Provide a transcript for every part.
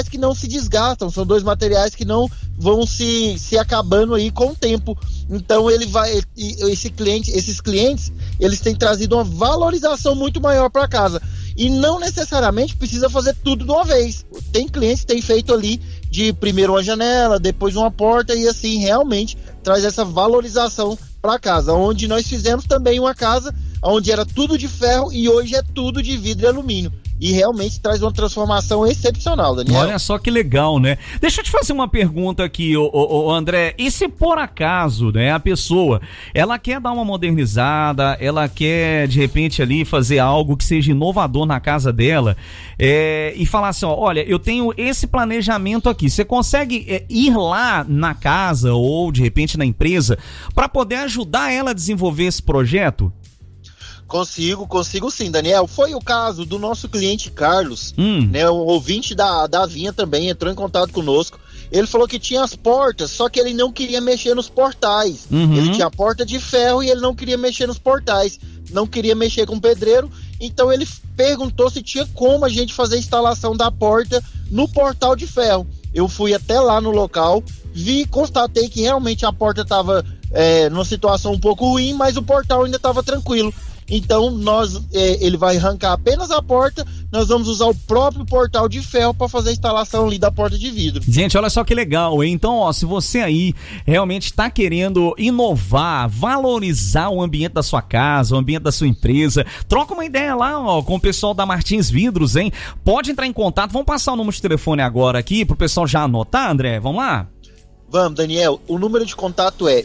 que não se desgastam, são dois materiais que não vão se acabando aí com o tempo. Então esses clientes, eles têm trazido uma valorização muito maior para casa. E não necessariamente precisa fazer tudo de uma vez. Tem clientes que têm feito ali de primeiro uma janela, depois uma porta, e assim realmente traz essa valorização para casa. Onde nós fizemos também uma casa onde era tudo de ferro e hoje é tudo de vidro e alumínio. E realmente traz uma transformação excepcional, Daniel. Olha só que legal, né? Deixa eu te fazer uma pergunta aqui, ô André. E se por acaso, né, a pessoa, ela quer dar uma modernizada, ela quer de repente ali fazer algo que seja inovador na casa dela, e falar assim, ó, olha, eu tenho esse planejamento aqui. Você consegue ir lá na casa ou de repente na empresa para poder ajudar ela a desenvolver esse projeto? Consigo sim, Daniel. Foi o caso do nosso cliente Carlos, né, o ouvinte da Vinha também entrou em contato conosco. Ele falou que tinha as portas, só que ele não queria mexer nos portais. Ele tinha a porta de ferro e ele não queria mexer nos portais, não queria mexer com pedreiro. Então ele perguntou se tinha como a gente fazer a instalação da porta no portal de ferro. Eu fui até lá no local, constatei que realmente a porta estava numa situação um pouco ruim, mas o portal ainda estava tranquilo. Então ele vai arrancar apenas a porta, nós vamos usar o próprio portal de ferro para fazer a instalação ali da porta de vidro. Gente, olha só que legal, hein? Então, ó, se você aí realmente está querendo inovar, valorizar o ambiente da sua casa, o ambiente da sua empresa, troca uma ideia lá, ó, com o pessoal da Martins Vidros, hein? Pode entrar em contato, vamos passar o número de telefone agora aqui pro pessoal já anotar, André, vamos lá? Vamos, Daniel, o número de contato é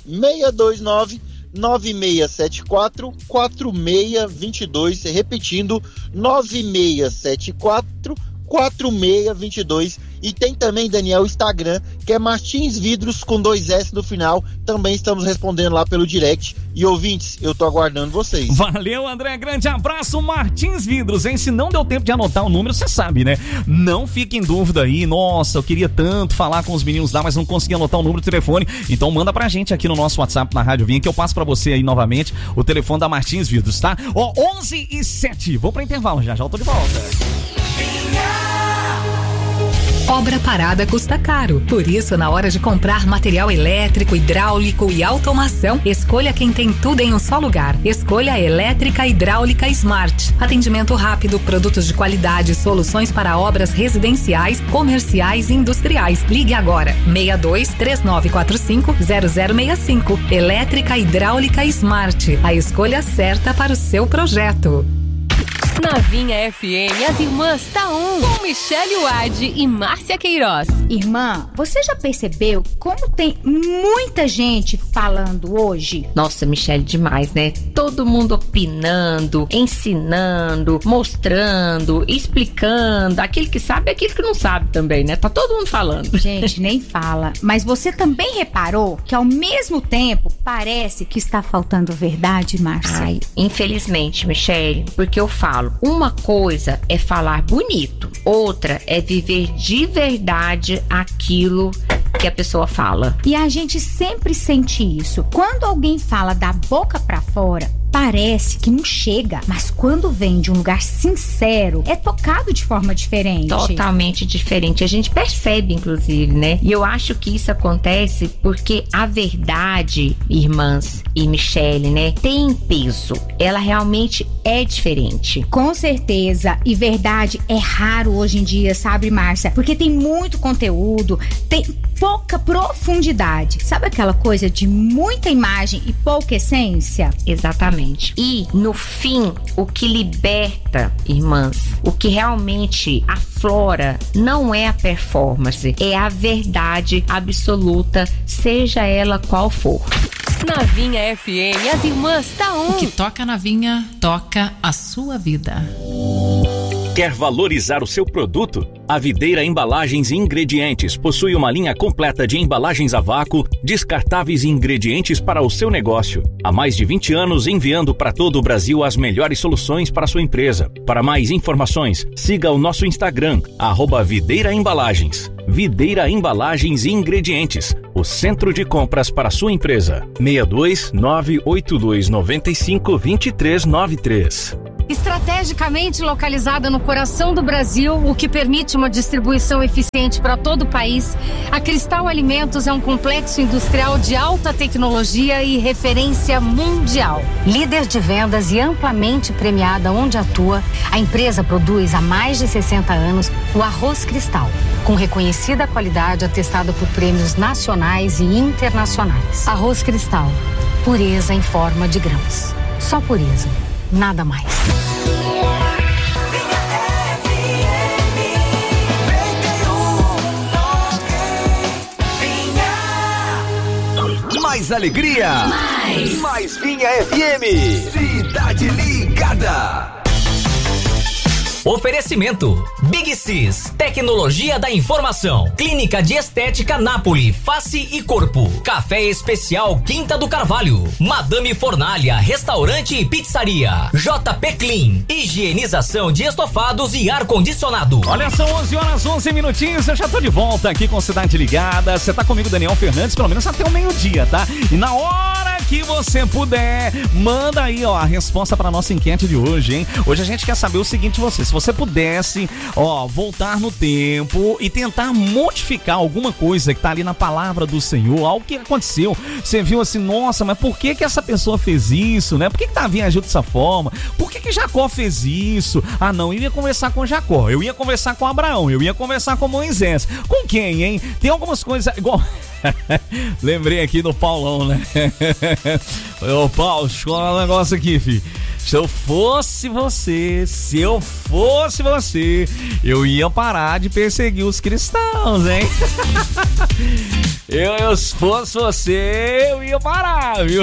629-9674-4622, repetindo, 9674-4622. E tem também, Daniel, o Instagram, que é Martins Vidros com 2S no final. Também estamos respondendo lá pelo direct. E ouvintes, eu tô aguardando vocês. Valeu, André, grande abraço, Martins Vidros, hein? Se não deu tempo de anotar o número, você sabe, né? Não fique em dúvida aí. Nossa, eu queria tanto falar com os meninos lá, mas não consegui anotar o número do telefone. Então manda pra gente aqui no nosso WhatsApp na Rádio Vinha, que eu passo pra você aí novamente o telefone da Martins Vidros, tá? Ó, 11h07. Vou pra intervalo, já eu tô de volta. Obra parada custa caro. Por isso, na hora de comprar material elétrico, hidráulico e automação, escolha quem tem tudo em um só lugar. Escolha a Elétrica Hidráulica Smart. Atendimento rápido, produtos de qualidade, soluções para obras residenciais, comerciais e industriais. Ligue agora. 62-3945-0065. Elétrica Hidráulica Smart. A escolha certa para o seu projeto. Na Vinha FM, as irmãs Taum, com Michele Wade e Márcia Queiroz. Irmã, você já percebeu como tem muita gente falando hoje? Nossa, Michele, demais, né? Todo mundo opinando, ensinando, mostrando, explicando. Aquele que sabe e aquele que não sabe também, né? Tá todo mundo falando. Gente, nem fala. Mas você também reparou que ao mesmo tempo parece que está faltando verdade, Márcia? Ai, infelizmente, Michele, porque eu falo, uma coisa é falar bonito, outra é viver de verdade aquilo que a pessoa fala. E a gente sempre sente isso. Quando alguém fala da boca pra fora, parece que não chega, mas quando vem de um lugar sincero, é tocado de forma diferente. Totalmente diferente. A gente percebe, inclusive, né? E eu acho que isso acontece porque a verdade, irmãs e Michele, né, tem peso. Ela realmente é diferente. Com certeza. E verdade é raro hoje em dia, sabe, Márcia? Porque tem muito conteúdo, tem pouca profundidade. Sabe aquela coisa de muita imagem e pouca essência? Exatamente. E, no fim, o que liberta, irmãs, o que realmente aflora não é a performance, é a verdade absoluta, seja ela qual for. Na Vinha FM, as irmãs Taum. O que toca na Vinha, toca a sua vida. Quer valorizar o seu produto? A Videira Embalagens e Ingredientes possui uma linha completa de embalagens a vácuo, descartáveis e ingredientes para o seu negócio. Há mais de 20 anos enviando para todo o Brasil as melhores soluções para a sua empresa. Para mais informações, siga o nosso Instagram, @Videira Embalagens. Videira Embalagens e Ingredientes, o centro de compras para a sua empresa. 62 982 95 2393. Estrategicamente localizada no coração do Brasil, o que permite uma distribuição eficiente para todo o país, a Cristal Alimentos é um complexo industrial de alta tecnologia e referência mundial. Líder de vendas e amplamente premiada onde atua, a empresa produz há mais de 60 anos o arroz Cristal, com reconhecida qualidade atestada por prêmios nacionais e internacionais. Arroz Cristal, pureza em forma de grãos. Só pureza, nada mais. Mais alegria, mais Vinha FM, Cidade Ligada. Oferecimento Big Cis, tecnologia da informação, Clínica de Estética Napoli, face e corpo, Café Especial Quinta do Carvalho, Madame Fornalha, restaurante e pizzaria, JP Clean, higienização de estofados e ar-condicionado. Olha, são 11 horas, 11 minutinhos, eu já tô de volta aqui com Cidade Ligada. Você tá comigo, Daniel Fernandes, pelo menos até o meio-dia, tá? E na hora que você puder, manda aí, ó, a resposta pra nossa enquete de hoje, hein? Hoje a gente quer saber o seguinte, se você pudesse, ó, voltar no tempo e tentar modificar alguma coisa que tá ali na palavra do Senhor, algo que aconteceu, você viu assim, nossa, mas por que essa pessoa fez isso, né? Por que Davi agiu dessa forma? Por que Jacó fez isso? Ah, não, eu ia conversar com Jacó, eu ia conversar com Abraão, eu ia conversar com Moisés. Com quem, hein? Tem algumas coisas igual... Lembrei aqui do Paulão, né? Ô, Paulo, escola um negócio aqui, filho. Se eu fosse você, eu ia parar de perseguir os cristãos, hein? Se fosse você, eu ia parar, viu?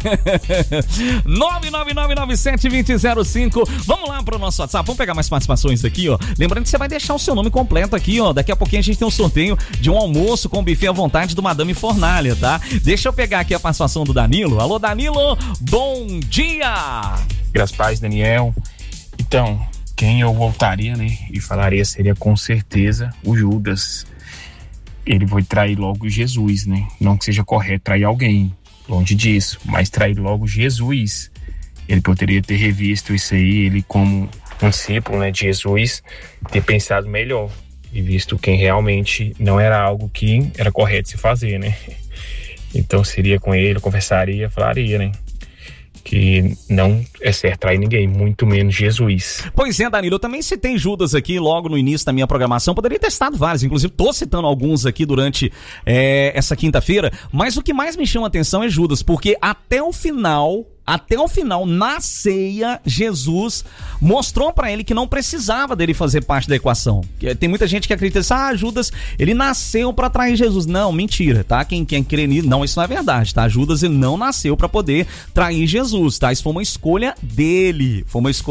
999972005. Vamos lá pro nosso WhatsApp, vamos pegar mais participações aqui, ó. Lembrando que você vai deixar o seu nome completo aqui, ó. Daqui a pouquinho a gente tem um sorteio de um almoço com buffet à vontade do Madame Fornalha, tá? Deixa eu pegar aqui a participação do Danilo. Alô, Danilo, bom dia! Graças a Deus, Daniel. Então, quem eu voltaria, né, e falaria seria com certeza o Judas. Ele foi trair logo Jesus, né? Não que seja correto trair alguém, longe disso, mas trair logo Jesus. Ele poderia ter revisto isso aí, ele como um discípulo, né, de Jesus, ter pensado melhor e visto quem realmente não era algo que era correto se fazer, né? Então seria com ele, conversaria, falaria, né, que não é certo trair ninguém, muito menos Jesus. Pois é, Danilo, eu também citei Judas aqui logo no início da minha programação, poderia ter citado vários, inclusive tô citando alguns aqui durante essa quinta-feira, mas o que mais me chama a atenção é Judas, porque até o final, na ceia, Jesus mostrou pra ele que não precisava dele fazer parte da equação. Tem muita gente que acredita assim, Judas, ele nasceu pra trair Jesus. Não, mentira, tá? Quem crê nisso, não, isso não é verdade, tá? Judas, ele não nasceu pra poder trair Jesus, tá? Isso foi uma escolha dele,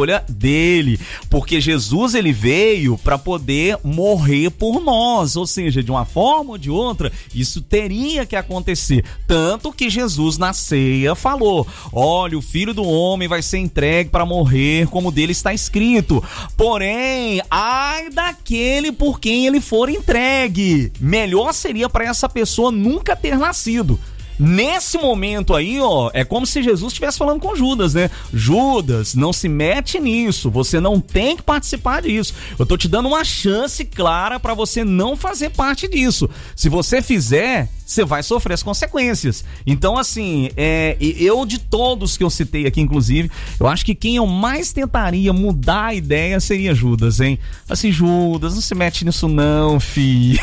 porque Jesus, ele veio pra poder morrer por nós, ou seja, de uma forma ou de outra, isso teria que acontecer. Tanto que Jesus, na ceia, falou, olha, o Filho do Homem vai ser entregue para morrer, como dele está escrito. Porém, ai daquele por quem ele for entregue. Melhor seria para essa pessoa nunca ter nascido. Nesse momento aí, ó, é como se Jesus estivesse falando com Judas, né? Judas, não se mete nisso, você não tem que participar disso. Eu tô te dando uma chance clara pra você não fazer parte disso. Se você fizer, você vai sofrer as consequências. Então, assim, eu de todos que eu citei aqui, inclusive, eu acho que quem eu mais tentaria mudar a ideia seria Judas, hein? Assim, Judas, não se mete nisso não, fi.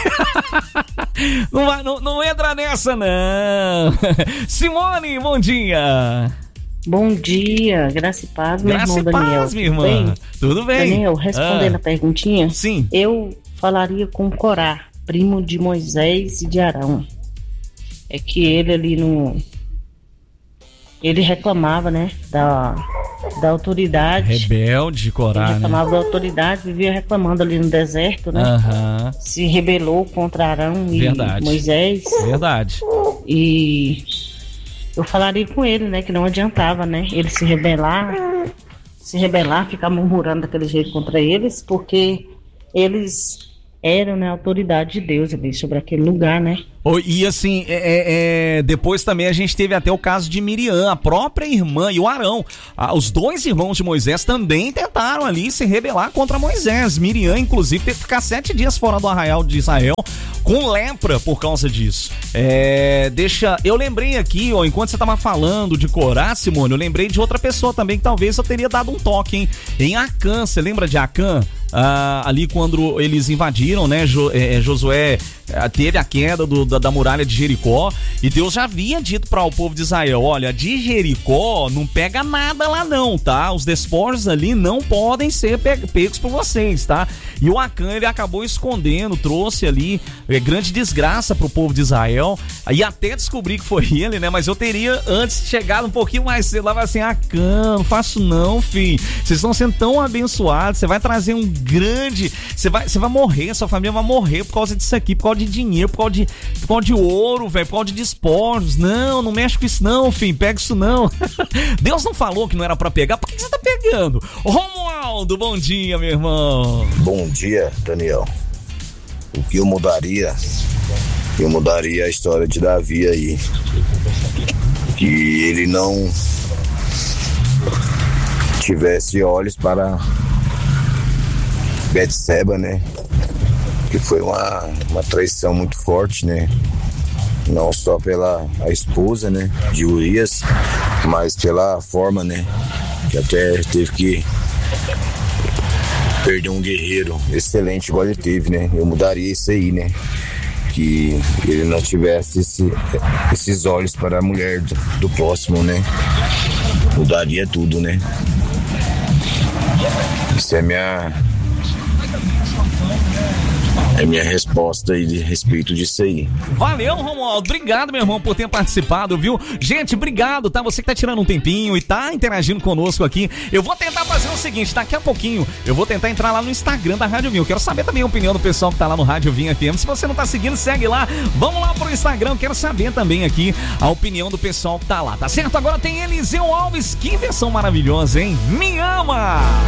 Não entra nessa, não. Simone, bom dia. Bom dia, graça e paz, meu irmão Daniel. Graça e paz, minha irmã. Tudo bem? Daniel, respondendo a perguntinha, sim. Eu falaria com Corá, primo de Moisés e de Arão. É que ele ali ele reclamava, né, da autoridade. Rebelde, Corá, ele reclamava, né, da autoridade, vivia reclamando ali no deserto, né? Se rebelou contra Arão e Moisés. Verdade. E eu falaria com ele, né, que não adiantava, né, ele se rebelar, ficar murmurando daquele jeito contra eles, porque eles eram, né, autoridade de Deus ali sobre aquele lugar, né? E assim, depois também a gente teve até o caso de Miriam, a própria irmã, e o Arão. Os dois irmãos de Moisés também tentaram ali se rebelar contra Moisés. Miriam, inclusive, teve que ficar 7 dias fora do arraial de Israel com lepra por causa disso. Eu lembrei aqui, enquanto você estava falando de Corá, Simone, eu lembrei de outra pessoa também que talvez eu teria dado um toque, hein? Em Acã, você lembra de Acã? Ali quando eles invadiram, né? Josué teve a queda da muralha de Jericó, e Deus já havia dito para o povo de Israel: olha, de Jericó não pega nada lá não, tá? Os despojos ali não podem ser pegos por vocês, tá? E o Acã, ele acabou escondendo, trouxe ali grande desgraça pro povo de Israel, e até descobri que foi ele, né? Mas eu teria antes chegado um pouquinho mais cedo, lá assim: Acã, não faço não, filho, vocês estão sendo tão abençoados, você vai trazer um grande, você vai morrer, sua família vai morrer por causa disso aqui, por causa de dinheiro, por causa de ouro, velho, por causa de despojos. Não mexe com isso não, filho, pega isso não. Deus não falou que não era pra pegar, por que você tá pegando? Romualdo, bom dia, meu irmão. Bom dia, Daniel. O que eu mudaria? Eu mudaria a história de Davi aí, que ele não tivesse olhos para Betseba, né? Que foi uma traição muito forte, né? Não só pela a esposa, né, de Urias, mas pela forma, né, que até teve que perder um guerreiro excelente igual ele teve, né? Eu mudaria isso aí, né? Que ele não tivesse esses olhos para a mulher do próximo, né? Mudaria tudo, né? Isso é minha resposta aí de respeito disso aí. Valeu, Romualdo. Obrigado, meu irmão, por ter participado, viu? Gente, obrigado, tá? Você que tá tirando um tempinho e tá interagindo conosco aqui. Eu vou tentar fazer o seguinte, daqui a pouquinho eu vou tentar entrar lá no Instagram da Rádio Vinho. Eu quero saber também a opinião do pessoal que tá lá no Rádio Vinho FM. Se você não tá seguindo, segue lá. Vamos lá pro Instagram. Eu quero saber também aqui a opinião do pessoal que tá lá, tá certo? Agora tem Eliseu Alves. Que versão maravilhosa, hein? Me ama!